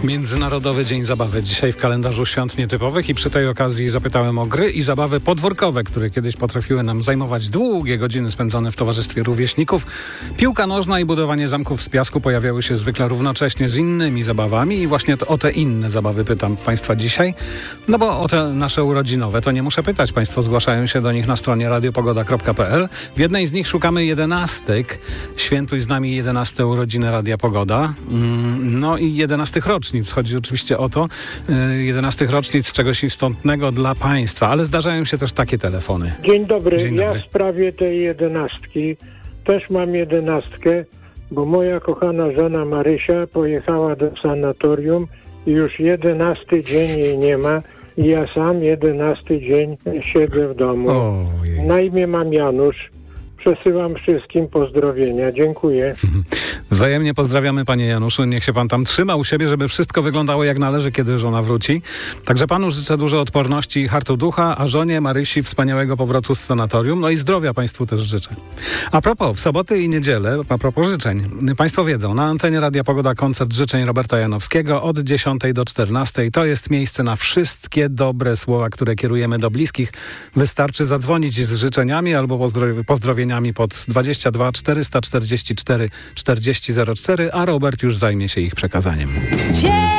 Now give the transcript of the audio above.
Międzynarodowy Dzień Zabawy dzisiaj w kalendarzu świąt nietypowych i przy tej okazji zapytałem o gry i zabawy podwórkowe, które kiedyś potrafiły nam zajmować długie godziny spędzone w towarzystwie rówieśników. Piłka nożna i budowanie zamków z piasku pojawiały się zwykle równocześnie z innymi zabawami i właśnie o te inne zabawy pytam Państwa dzisiaj. No bo o te nasze urodzinowe to nie muszę pytać. Państwo zgłaszają się do nich na stronie radiopogoda.pl. W jednej z nich szukamy jedenastek. Świętuj z nami 11 urodziny Radia Pogoda. No i 11 rocznic. Chodzi oczywiście o to, 11 rocznic czegoś istotnego dla państwa, ale zdarzają się też takie telefony. Dzień dobry. Dzień dobry. Ja w sprawie tej 11 też mam 11, bo moja kochana żona Marysia pojechała do sanatorium i już 11 dzień jej nie ma i ja sam 11 dzień siedzę w domu. Ojej. Na imię mam Janusz. Przesyłam wszystkim pozdrowienia. Dziękuję. Wzajemnie pozdrawiamy, panie Januszu. Niech się pan tam trzyma u siebie, żeby wszystko wyglądało jak należy, kiedy żona wróci. Także panu życzę dużo odporności i hartu ducha, a żonie Marysi wspaniałego powrotu z sanatorium. No i zdrowia państwu też życzę. A propos, w soboty i niedzielę, a propos życzeń. Państwo wiedzą, na antenie Radia Pogoda koncert życzeń Roberta Janowskiego od 10 do 14. To jest miejsce na wszystkie dobre słowa, które kierujemy do bliskich. Wystarczy zadzwonić z życzeniami albo pozdrowieniami pod 22 444 4004, a Robert już zajmie się ich przekazaniem.